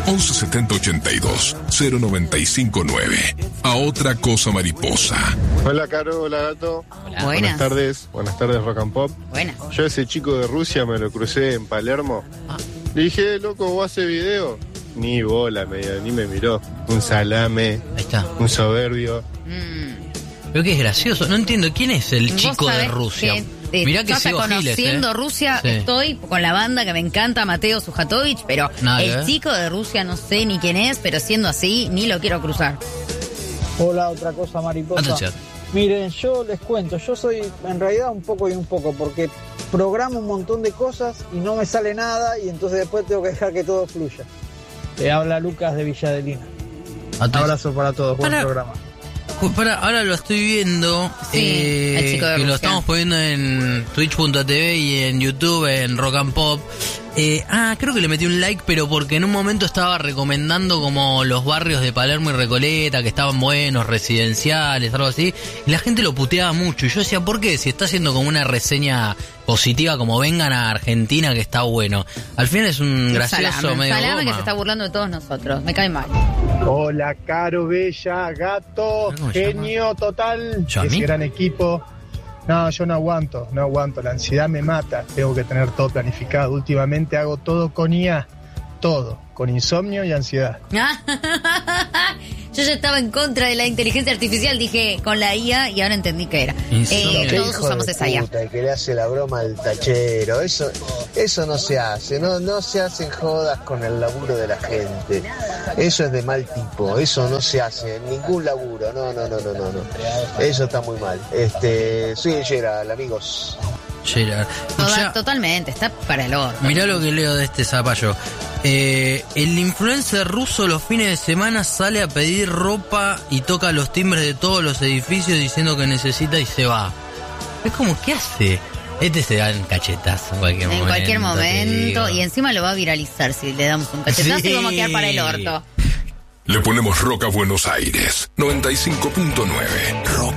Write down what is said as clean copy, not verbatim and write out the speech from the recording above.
11 70 82 0959. A otra cosa mariposa. Hola Caro, hola Gato. Hola. Buenas tardes Rock and Pop. Buenas. Yo ese chico de Rusia me lo crucé en Palermo. Le dije, loco, ¿vos haces video? Ni bola, ni me miró. Un salame. Ahí está. Un soberbio. Pero que es gracioso. No entiendo, ¿quién es el chico de Rusia? Mirá que sigo conociendo Giles, Rusia, sí. Estoy con la banda que me encanta, Mateo Sujatovich, pero el chico de Rusia no sé ni quién es, pero siendo así, ni lo quiero cruzar. Hola, otra cosa mariposa. Atención. Miren, yo les cuento, yo soy en realidad un poco y un poco, porque programo un montón de cosas y no me sale nada y entonces después tengo que dejar que todo fluya. Le habla Lucas de Villadelina. Abrazo para todos, buen programa. Ahora lo estoy viendo, el chico de que Rusia. lo estamos poniendo en twitch.tv y en YouTube, en Rock and Pop. Creo que le metí un like, pero porque en un momento estaba recomendando como los barrios de Palermo y Recoleta, que estaban buenos, residenciales, algo así, y la gente lo puteaba mucho, y yo decía, ¿por qué? Si está haciendo como una reseña positiva, como vengan a Argentina, que está bueno. Al final es un gracioso medio Salame que goma. se está burlando de todos nosotros, me cae mal. Hola, Caro, Bella, Gato, genio total, ese gran equipo. No, yo no aguanto, la ansiedad me mata, tengo que tener todo planificado. Últimamente hago todo con IA, todo, con insomnio y ansiedad. Yo ya estaba en contra de la inteligencia artificial, dije con la IA y ahora entendí que era. Todos usamos esa IA. El que le hace la broma al tachero, eso no se hace, no se hacen jodas con el laburo de la gente. Eso es de mal tipo, eso no se hace en ningún laburo, no. Eso está muy mal. Soy Gerald, amigos. Gerard. Totalmente, está para el orto. Mirá lo que leo de este zapallo. El influencer ruso los fines de semana sale a pedir ropa y toca los timbres de todos los edificios diciendo que necesita y se va. Es como, ¿qué hace? Se da un cachetazo en cualquier momento. Y encima lo va a viralizar si le damos un cachetazo y vamos a quedar para el orto. Le ponemos rock a Buenos Aires. 95.9. Rock